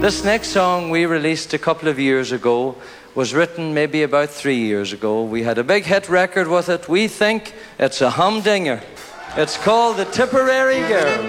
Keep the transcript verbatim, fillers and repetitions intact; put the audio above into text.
This next song we released a couple of years ago was written maybe about three years ago. We had a big hit record with it. We think it's a humdinger. It's called The Tipperary Girl.